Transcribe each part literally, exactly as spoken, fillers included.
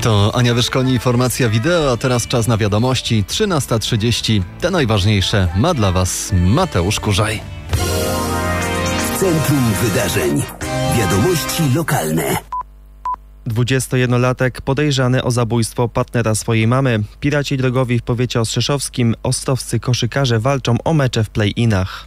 To Ania Wyszkoni, formacja wideo, a teraz czas na wiadomości. trzynasta trzydzieści. Te najważniejsze ma dla Was Mateusz Kurzaj. W centrum wydarzeń. Wiadomości lokalne. dwudziestojednolatek podejrzany o zabójstwo partnera swojej mamy. Piraci drogowi w powiecie ostrzeszowskim, ostrowscy koszykarze walczą o mecze w play-inach.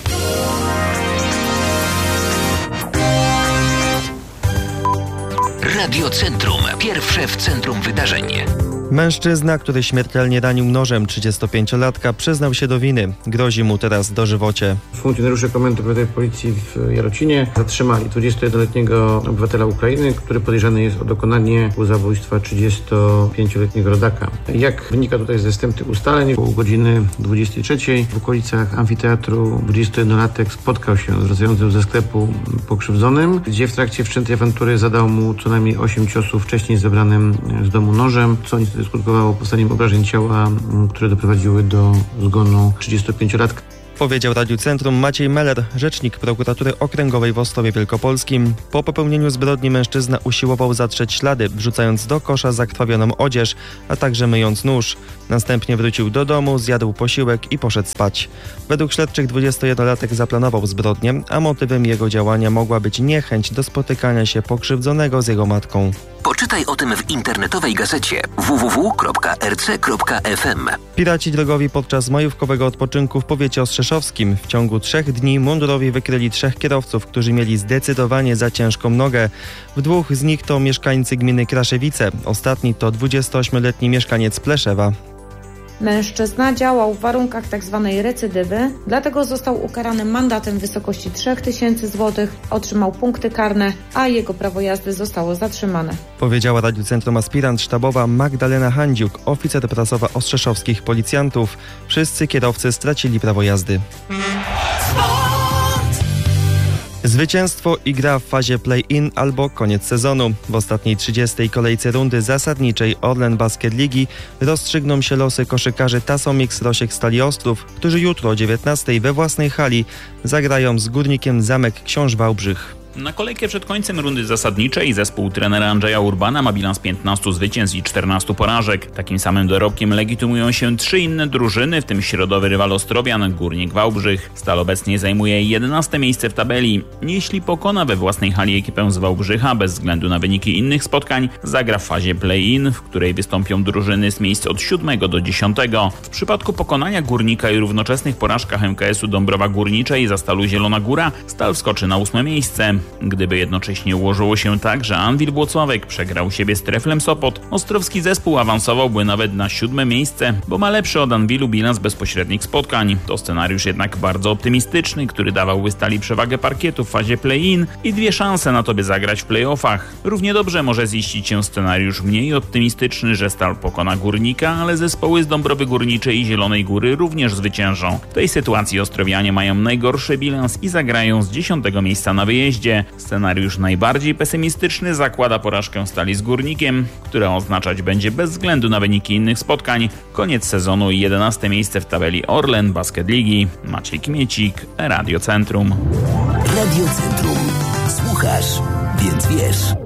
Radio Centrum. Pierwsze w centrum wydarzeń. Mężczyzna, który śmiertelnie ranił nożem trzydziestopięciolatka, przyznał się do winy. Grozi mu teraz dożywocie. Funkcjonariusze Komendy Powiatowej Policji w Jarocinie zatrzymali dwudziestojednoletniego obywatela Ukrainy, który podejrzany jest o dokonanie zabójstwa trzydziestopięcioletniego rodaka. Jak wynika tutaj ze wstępnych ustaleń, około godziny dwudziestej trzeciej w okolicach amfiteatru dwudziestojednolatek spotkał się z wracającym ze sklepu pokrzywdzonym, gdzie w trakcie wszczętej awantury zadał mu co najmniej osiem ciosów wcześniej zebranym z domu nożem, co skutkowało powstaniem obrażeń ciała, które doprowadziły do zgonu trzydziestopięciolatka. Powiedział Radiu Centrum Maciej Meller, rzecznik prokuratury okręgowej w Ostrowie Wielkopolskim. Po popełnieniu zbrodni mężczyzna usiłował zatrzeć ślady, wrzucając do kosza zakrwawioną odzież, a także myjąc nóż. Następnie wrócił do domu, zjadł posiłek i poszedł spać. Według śledczych dwudziestojednolatek zaplanował zbrodnię, a motywem jego działania mogła być niechęć do spotykania się pokrzywdzonego z jego matką. Poczytaj o tym w internetowej gazecie w w w kropka r c kropka f m. Piraci drogowi podczas majówkowego odpoczynku w powiecie ostrzeszowskim. W ciągu trzech dni mundurowi wykryli trzech kierowców, którzy mieli zdecydowanie za ciężką nogę. W dwóch z nich to mieszkańcy gminy Kraszewice. Ostatni to dwudziestoośmioletni mieszkaniec Pleszewa. Mężczyzna działał w warunkach tzw. recydywy, dlatego został ukarany mandatem w wysokości trzy tysiące złotych, otrzymał punkty karne, a jego prawo jazdy zostało zatrzymane. Powiedziała Radiu Centrum aspirant sztabowa Magdalena Handziuk, oficer prasowa ostrzeszowskich policjantów. Wszyscy kierowcy stracili prawo jazdy. Zwycięstwo i gra w fazie play-in albo koniec sezonu. W ostatniej trzydziestej kolejce rundy zasadniczej Orlen Basket Ligi rozstrzygną się losy koszykarzy Tasomix Rosiek Stali Ostrów, którzy jutro o dziewiętnastej we własnej hali zagrają z Górnikiem Zamek Książ Wałbrzych. Na kolejkę przed końcem rundy zasadniczej zespół trenera Andrzeja Urbana ma bilans piętnastu zwycięstw i czternastu porażek. Takim samym dorobkiem legitymują się trzy inne drużyny, w tym środowy rywal Ostrowian, Górnik Wałbrzych. Stal obecnie zajmuje jedenaste miejsce w tabeli. Jeśli pokona we własnej hali ekipę z Wałbrzycha, bez względu na wyniki innych spotkań, zagra w fazie play-in, w której wystąpią drużyny z miejsc od siódmego do dziesiątego. W przypadku pokonania Górnika i równoczesnych porażkach M K S u Dąbrowa Górnicza i Zastalu Zielona Góra, Stal wskoczy na ósme miejsce. Gdyby jednocześnie ułożyło się tak, że Anwil Włocławek przegrał siebie z Treflem Sopot, ostrowski zespół awansowałby nawet na siódme miejsce, bo ma lepszy od Anwilu bilans bezpośrednich spotkań. To scenariusz jednak bardzo optymistyczny, który dawałby Stali przewagę parkietu w fazie play-in i dwie szanse na to, by zagrać w play-offach. Równie dobrze może ziścić się scenariusz mniej optymistyczny, że Stal pokona Górnika, ale zespoły z Dąbrowy Górniczej i Zielonej Góry również zwyciężą. W tej sytuacji ostrowianie mają najgorszy bilans i zagrają z dziesiątego miejsca na wyjeździe. Scenariusz najbardziej pesymistyczny zakłada porażkę Stali z Górnikiem, która oznaczać będzie bez względu na wyniki innych spotkań koniec sezonu i jedenaste miejsce w tabeli Orlen Basket Ligi. Maciej Kmiecik, Radio Centrum. Radio Centrum. Słuchasz, więc wiesz.